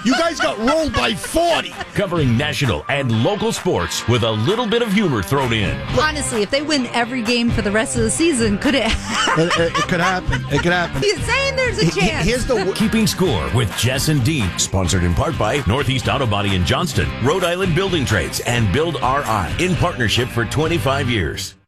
You guys got rolled by 40. Covering national and local sports with a little bit of humor thrown in. Honestly, if they win every game for the rest of the season, could it happen? It could happen. It could happen. He's saying there's a chance. Here's the Keeping Score with Jess and Dean. Sponsored in part by Northeast Auto Body in Johnston, Rhode Island Building Trades, and Build RI. In partnership for 25 years.